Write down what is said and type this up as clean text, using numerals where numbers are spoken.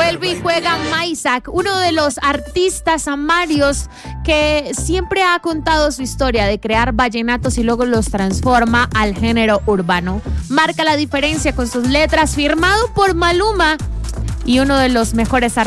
vuelve y juega Maisak, uno de los artistas amarios que siempre ha contado su historia de crear vallenatos y luego los transforma al género urbano. Marca la diferencia con sus letras, firmado por Maluma y uno de los mejores artistas